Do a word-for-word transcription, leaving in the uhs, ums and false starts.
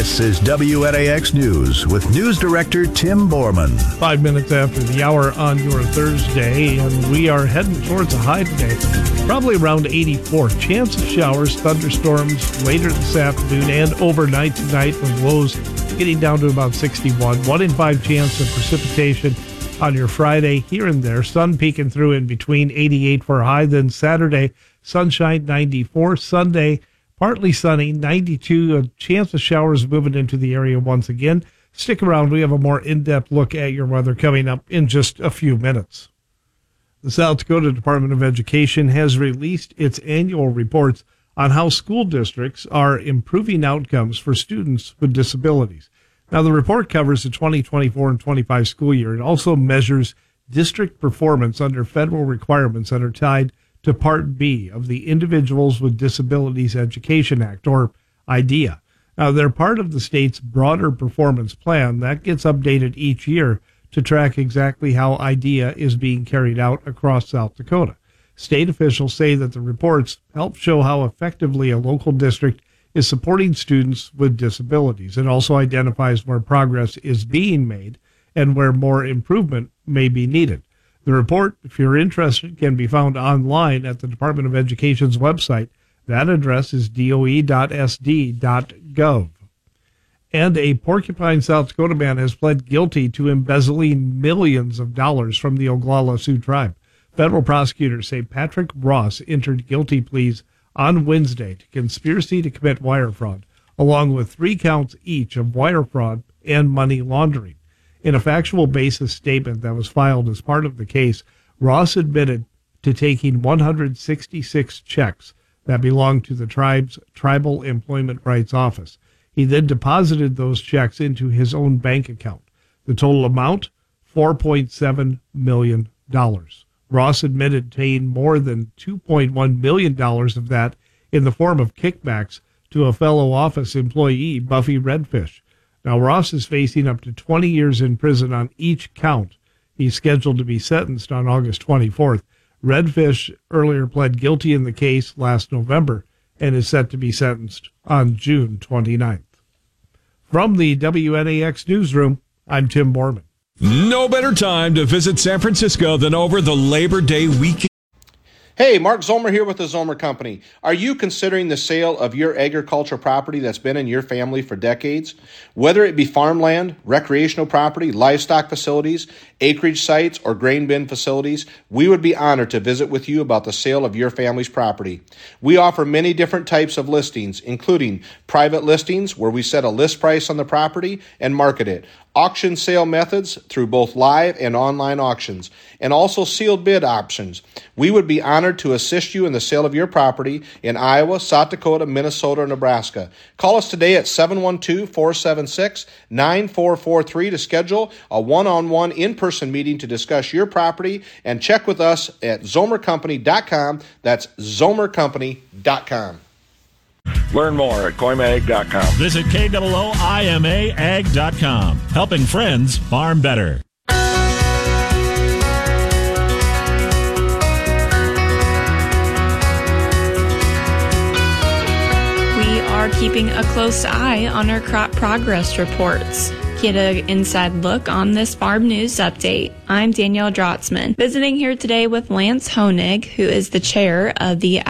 This is W N A X News with News Director Tim Borman. Five minutes after the hour on your Thursday, and we are heading towards a high today. Probably around eighty-four. Chance of showers, thunderstorms later this afternoon and overnight tonight, with lows getting down to about sixty-one. One in five chance of precipitation on your Friday here and there. Sun peeking through in between, eighty-eight for a high. Then Saturday, sunshine, ninety-four. Sunday, partly sunny, ninety-two. A chance of showers moving into the area once again. Stick around. We have a more in-depth look at your weather coming up in just a few minutes. The South Dakota Department of Education has released its annual reports on how school districts are improving outcomes for students with disabilities. Now, the report covers the twenty twenty-four and twenty-five school year. It also measures district performance under federal requirements that are tied to Part B of the Individuals with Disabilities Education Act, or IDEA. Now, they're part of the state's broader performance plan that gets updated each year to track exactly how IDEA is being carried out across South Dakota. State officials say that the reports help show how effectively a local district is supporting students with disabilities. It also identifies where progress is being made and where more improvement may be needed. The report, if you're interested, can be found online at the Department of Education's website. That address is d o e dot s d dot gov. And a Porcupine, South Dakota man has pled guilty to embezzling millions of dollars from the Oglala Sioux tribe. Federal prosecutors say Patrick Ross entered guilty pleas on Wednesday to conspiracy to commit wire fraud, along with three counts each of wire fraud and money laundering. In a factual basis statement that was filed as part of the case, Ross admitted to taking one hundred sixty-six checks that belonged to the tribe's Tribal Employment Rights Office. He then deposited those checks into his own bank account. The total amount, four point seven million dollars. Ross admitted paying more than two point one million dollars of that in the form of kickbacks to a fellow office employee, Buffy Redfish. Now, Ross is facing up to twenty years in prison on each count. He's scheduled to be sentenced on August twenty-fourth. Redfish earlier pled guilty in the case last November and is set to be sentenced on June twenty-ninth. From the W N A X newsroom, I'm Tim Borman. No better time to visit San Francisco than over the Labor Day weekend. Hey, Mark Zomer here with the Zomer Company. Are you considering the sale of your agricultural property that's been in your family for decades? Whether it be farmland, recreational property, livestock facilities, acreage sites, or grain bin facilities, we would be honored to visit with you about the sale of your family's property. We offer many different types of listings, including private listings where we set a list price on the property and market it, auction sale methods through both live and online auctions, and also sealed bid options. We would be honored to assist you in the sale of your property in Iowa, South Dakota, Minnesota, or Nebraska. Call us today at seven one two, four seven six, nine four four three to schedule a one-on-one in-person meeting to discuss your property, and check with us at zomer company dot com. That's zomer company dot com. Learn more at koima ag dot com. Visit K O O I M A ag dot com. Helping friends farm better. We are keeping a close eye on our crop progress reports. Get an inside look on this Farm News Update. I'm Danielle Drotzman, visiting here today with Lance Honig, who is the chair of the